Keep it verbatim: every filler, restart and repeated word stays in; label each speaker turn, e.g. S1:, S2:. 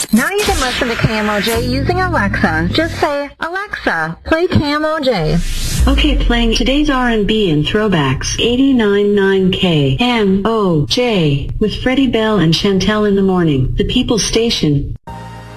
S1: Now you can listen to K M O J using Alexa. Just say, Alexa, play K M O J.
S2: Okay, playing today's R and B and throwbacks, eighty-nine point nine K M O J, with Freddie Bell and Chantel in the morning, the People's Station.